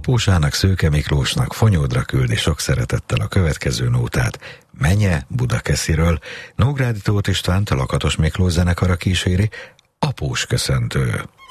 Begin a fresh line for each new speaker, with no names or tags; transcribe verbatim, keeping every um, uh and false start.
Apósának, Szőke Miklósnak Fonyódra küldi sok szeretettel a következő nótát. Menye Budakesziről, Nógrádi Tóth Istvánt a Lakatos Miklós zenekara kíséri, Após köszöntő.